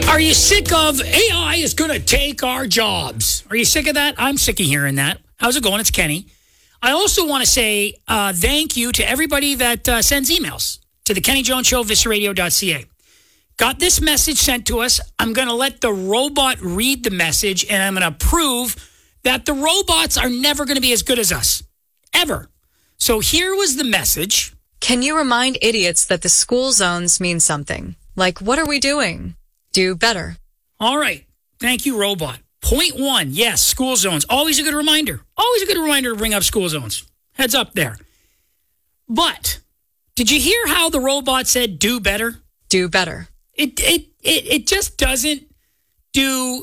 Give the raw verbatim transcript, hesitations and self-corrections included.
Are you sick of A I is going to take our jobs? Are you sick of that? I'm sick of hearing that. How's it going? It's Kenny. I also want to say uh, thank you to everybody that uh, sends emails to the Kenny Jones Show, visceradio dot c a. Got this message sent to us. I'm going to let the robot read the message, and I'm going to prove that the robots are never going to be as good as us. Ever. So here was the message. Can you remind idiots that the school zones mean something? Like, what are we doing? Do better. All right. Thank you, robot. Point one. Yes, school zones. Always a good reminder. Always a good reminder to bring up school zones. Heads up there. But did you hear how the robot said do better? Do better. It it it, it just doesn't do